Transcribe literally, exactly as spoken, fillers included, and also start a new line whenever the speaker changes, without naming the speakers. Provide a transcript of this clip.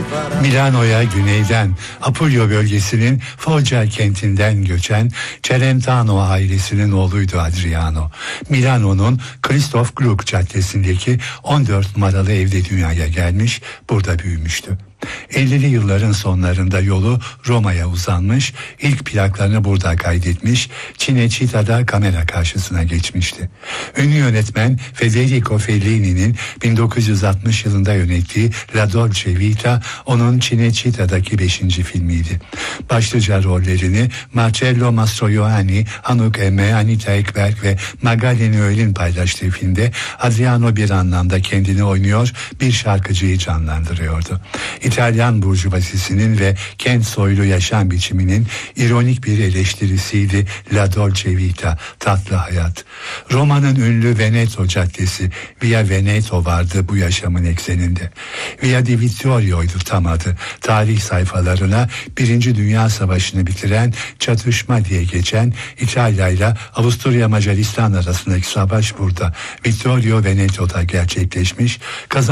Milano'ya güneyden Apulyo bölgesinin Foggia kentinden göçen Celentano ailesinin oğluydu Adriano. Milano'nun Christoph Gluck caddesindeki on dört numaralı evde dünyaya gelmiş, burada büyümüştü. ellili yılların sonlarında yolu Roma'ya uzanmış, ilk plaklarını burada kaydetmiş, Cinecitta'da kamera karşısına geçmişti. Ünlü yönetmen Federico Fellini'nin bin dokuz yüz altmış yılında yönettiği La Dolce Vita onun Cinecitta'daki beşinci filmiydi. Başlıca rollerini Marcello Mastroianni, Anouk Aimée, Anita Ekberg ve Magalene Öl'ün paylaştığı filmde Adriano bir anlamda kendini oynuyor, bir şarkıcıyı canlandırıyordu. İtalyan burjuvazisinin ve kent soylu yaşam biçiminin ironik bir eleştirisiydi La Dolce Vita, tatlı hayat. Roma'nın ünlü Veneto caddesi Via Veneto vardı bu yaşamın ekseninde. Via di Vittorio'ydu tam adı. Tarih sayfalarına Birinci Dünya Savaşı'nı bitiren çatışma diye geçen İtalya ile Avusturya Macaristan arasındaki savaş burada Vittorio Veneto'da gerçekleşmiş. Kazan